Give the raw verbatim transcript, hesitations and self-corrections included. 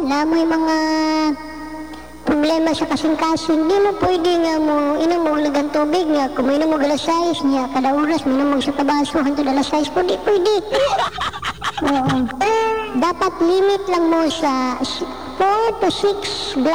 na mo yung mga problema sa kasing-kasing, di mo pwede nga mo inom mo lagang tubig nga, kung inom mo alas sais niya, kada oras minom mo sa tabaso hangtod alas sais, pwede, pwede. Oo. Dapat limit lang mo sa four to six